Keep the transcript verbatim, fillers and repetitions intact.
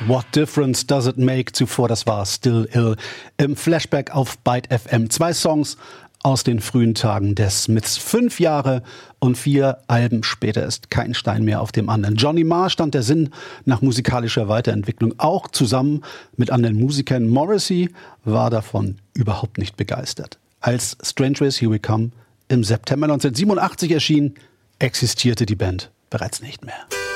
What Difference Does It Make? Zuvor, das war Still Ill. Im Flashback auf Byte F M. Zwei Songs aus den frühen Tagen des Smiths. Fünf Jahre und vier Alben später ist kein Stein mehr auf dem anderen. Johnny Marr stand der Sinn nach musikalischer Weiterentwicklung auch zusammen mit anderen Musikern. Morrissey war davon überhaupt nicht begeistert. Als Strange Ways Here We Come im September neunzehnhundertsiebenundachtzig erschien, existierte die Band bereits nicht mehr.